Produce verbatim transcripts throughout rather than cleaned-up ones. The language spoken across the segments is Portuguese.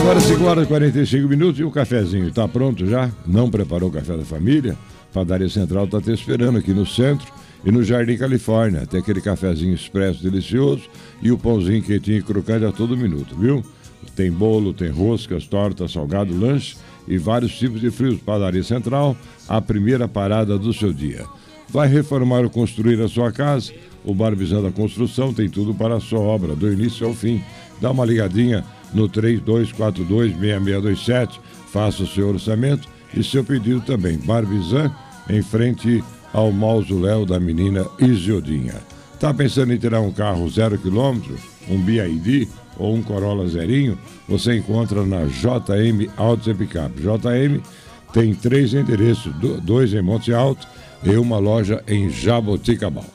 Agora cinco horas e quarenta e cinco minutos e o cafezinho está pronto já? Não preparou o café da família? Padaria Central está te esperando aqui no centro e no Jardim Califórnia. Tem aquele cafezinho expresso delicioso e o pãozinho quentinho e crocante a todo minuto, viu? Tem bolo, tem roscas, torta, salgado, lanche e vários tipos de frios. Padaria Central, a primeira parada do seu dia. Vai reformar ou construir a sua casa? O Barbizan da Construção tem tudo para a sua obra, do início ao fim. Dá uma ligadinha no três dois quatro dois, seis seis dois sete, faça o seu orçamento e seu pedido também. Barbizan, em frente ao mausoléu da menina Isiodinha. Tá pensando em tirar um carro zero quilômetro, um B I D ou um Corolla zerinho? Você encontra na J M Autos e Picape. J M tem três endereços, dois em Monte Alto e uma loja em Jaboticabal.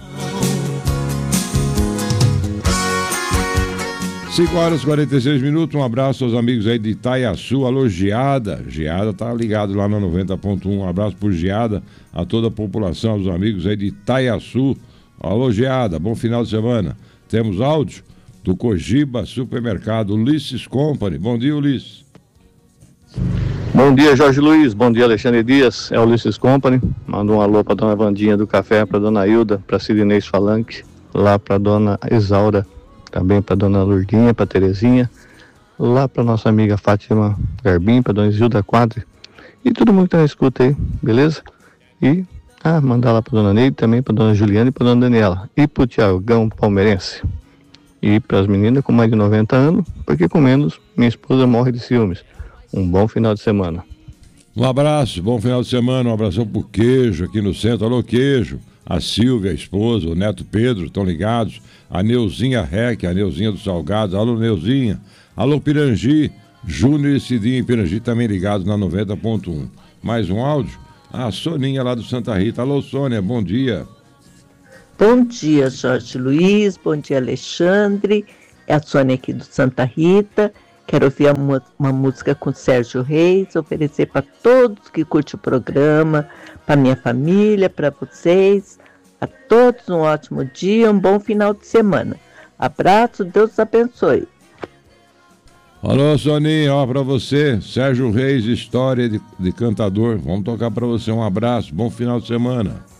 cinco horas e quarenta e seis minutos, um abraço aos amigos aí de Itaiaçu, alô Giada, Giada tá ligado lá na noventa ponto um, um abraço por Giada, a toda a população, aos amigos aí de Itaiaçu, alô Giada, bom final de semana. Temos áudio do Cogiba Supermercado, Ulisses Company, bom dia Ulisses. Bom dia Jorge Luiz, bom dia Alexandre Dias, é o Ulisses Company, manda um alô pra dona Vandinha do Café, pra dona Hilda, pra Sidnês Falanque, lá pra dona Isaura, também para dona Lourdinha, para Terezinha, lá para nossa amiga Fátima Garbim, para dona Isilda Quadri e todo mundo que tá na escuta aí, beleza? E ah, mandar lá para dona Neide, também para dona Juliana e para dona Daniela e para o Tiagão Palmeirense e para as meninas com mais de noventa anos, porque com menos minha esposa morre de ciúmes. Um bom final de semana. Um abraço, bom final de semana, um abração pro Queijo aqui no centro, alô Queijo. A Silvia, a esposa, o neto Pedro, estão ligados. A Neuzinha Rec, a Neuzinha dos Salgados. Alô, Neuzinha. Alô, Pirangi. Júnior e Cidinha em Pirangi também ligados na noventa ponto um. Mais um áudio? A Soninha lá do Santa Rita. Alô, Sônia, bom dia. Bom dia, Jorge Luiz. Bom dia, Alexandre. É a Sônia aqui do Santa Rita. Quero ouvir uma, uma música com Sérgio Reis, oferecer para todos que curtem o programa, para minha família, para vocês, a todos um ótimo dia, um bom final de semana. Abraço, Deus abençoe. Alô, Soninha, ó, para você, Sérgio Reis, história de, de cantador. Vamos tocar para você, um abraço, bom final de semana.